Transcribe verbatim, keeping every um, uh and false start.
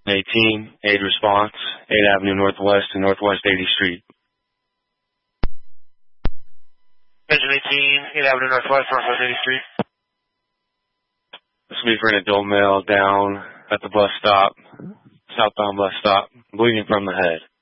eighteen, aid response, eighth Avenue Northwest and Northwest eightieth Street. Engine eighteen, eighth Avenue Northwest, Northwest eightieth Street. This will be for an adult male down at the bus stop, southbound bus stop, bleeding from the head.